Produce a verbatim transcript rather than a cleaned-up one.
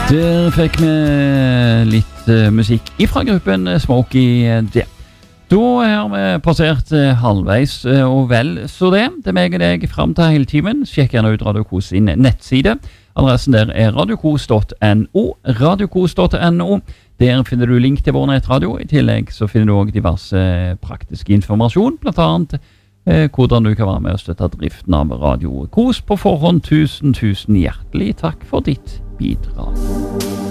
Der fikk vi litt uh, musikk ifra gruppen Smokey D. Da har vi passert uh, halvveis, uh, og vel så det. Det er meg og deg frem til hele timen. Sjekk gjerne ut Radio Kos sin nettside. Adressen der er radiokos punktum no. radiokos punktum no. Der finner du link til vår nettradio. I tillegg så finner du også diverse uh, praktiske informasjon, blant annet uh, hvordan du kan være med og støtte driften av Radio Kos på forhånd. Tusen, tusen hjertelig takk for ditt bidrag.